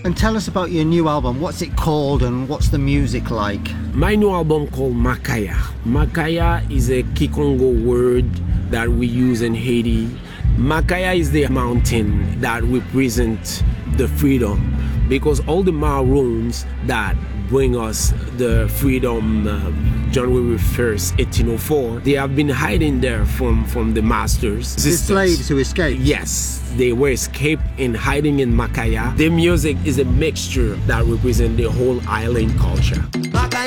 And tell us about your new album. What's it called and what's the music like? My new album called Makaya. Makaya is a Kikongo word that we use in Haiti. Makaya is the mountain that represents the freedom, because all the Maroons that bring us the freedom January 1st, 1804, they have been hiding there from the masters. The slaves who escaped? Yes, they were escaped and hiding in Makaya. The music is a mixture that represents the whole island culture.